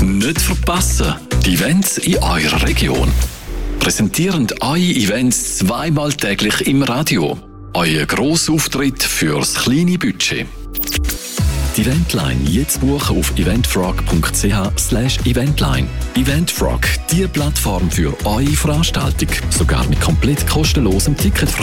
Nicht verpassen, die Events in eurer Region. Präsentierend eure Events zweimal täglich im Radio. Euer Grossauftritt fürs kleine Budget. Die Eventline jetzt buchen auf eventfrog.ch/eventline. Eventfrog, die Plattform für eure Veranstaltung. Sogar mit komplett kostenlosem Ticketverkauf.